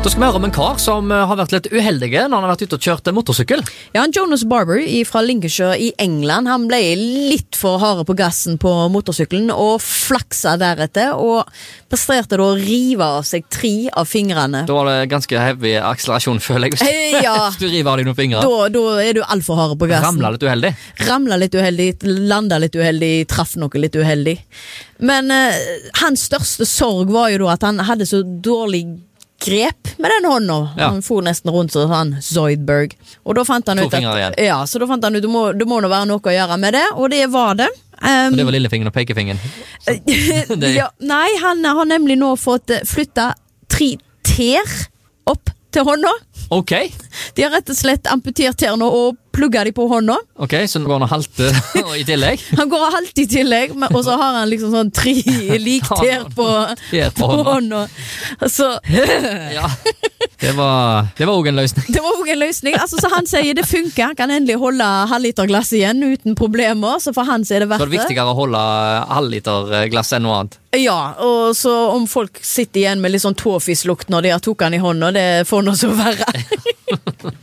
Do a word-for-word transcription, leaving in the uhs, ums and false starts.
Da skal vi høre om en kar som har vært litt uheldige når han har vært ute og kjørt motorsykkel. Ja, Jonas Barber fra Lincolnshire i England, han ble litt for harde på gassen på motorsykkelen og flaksa deretter, og presterte da å rive av seg tre av fingrene. Da var det ganske heavy akselerasjon, føler jeg. Eh, ja. Hvis du river av deg noen fingre. Da, da er du alt for harde på gassen. Ramla litt uheldig. Ramla litt uheldig, landa litt uheldig, traff noe litt uheldig. Men eh, hans største sorg var jo da at han hadde så dårlig grep med den hånda. Ja. Han for nesten rundt så han Zoidberg. Og da fant han To ut fingre at, igjen. ja, så da fant han ut det må, det må nå være noe å gjøre med det, og det var det. Um, Og det var lillefingeren og pekefingeren. Det- ja, nei, han har nemlig nå fått flytta tre ter opp til hånda. Ok, De har rett og slett amputert tærne og plugga de på hånda. ok, så nå går han og halter i tillegg. Han går og halter i tillegg, men- og så har han liksom sånn tre liktær på, Ter på på hånda. hånda. Så Ja, det var det var også en løsning. det var også en løsning. Altså, så han sier det funker. Han kan endelig holde halvliterglass igjen uten problemer, så for han så er det Så verdt er det viktigere å holde halvliter glass enn noe annet. Ja, og så om folk sitter igjen med litt sånn tåfislukt når de har tok han i hånda, det får nå så være.